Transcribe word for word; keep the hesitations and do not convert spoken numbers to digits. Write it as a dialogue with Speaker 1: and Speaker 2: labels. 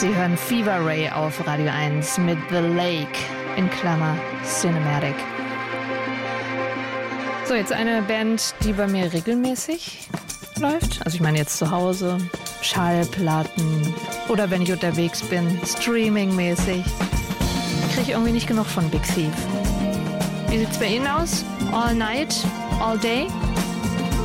Speaker 1: Sie hören Fever Ray auf Radio eins mit The Lake in Klammer Cinematic. So, jetzt eine Band, die bei mir regelmäßig läuft. Also ich meine jetzt zu Hause, Schallplatten oder wenn ich unterwegs bin, streamingmäßig. Kriege ich irgendwie nicht genug von Big Thief. Wie sieht's bei Ihnen aus? All night? All day?